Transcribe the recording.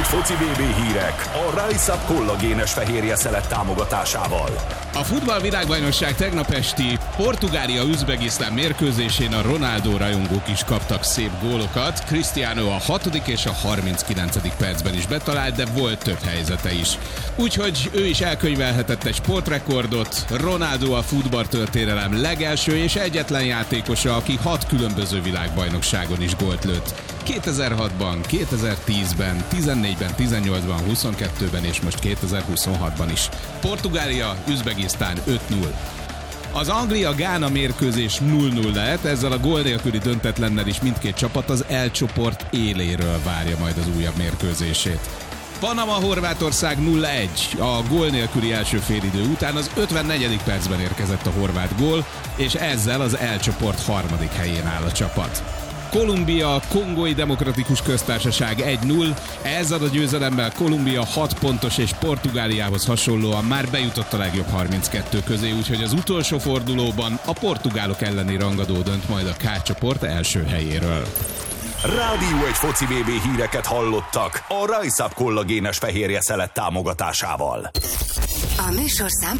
foci BB hírek a Rise Up kollagénes fehérje szelet támogatásával. A futballvilágbajnokság tegnap esti Portugália-Üzbegisztán mérkőzésén a Ronaldo rajongók is kaptak szép gólokat. Cristiano a 6. és a 39. percben is betalált, de volt több helyzete is. Úgyhogy ő is elkönyvelhetett egy sportrekordot. Ronaldo a futballtörténelem legelső és egyetlen játékosa, aki 6 különböző világbajnokságon is gólt lőtt. 2006-ban, 2010-ben, 14-ben, 18-ban, 22-ben és most 2026-ban is. Portugália, Üzbegisztán 5-0. Az Anglia-Gána mérkőzés 0-0 lett, ezzel a gól nélküli döntetlennel is mindkét csapat az E csoport éléről várja majd az újabb mérkőzését. Panama-Horvátország 0-1. A gól nélküli első félidő után az 54. percben érkezett a horvát gól, és ezzel az E csoport harmadik helyén áll a csapat. Kolumbia, Kongói Demokratikus Köztársaság 1-0. Ezzel a győzelemmel Kolumbia 6 pontos és Portugáliához hasonlóan már bejutott a legjobb 32 közé, úgyhogy az utolsó fordulóban a portugálok elleni rangadó dönt majd a K csoport első helyéről. Rádió egy foci BB híreket hallottak a Rise Up kollagénes fehérje szelet támogatásával. A műsorszám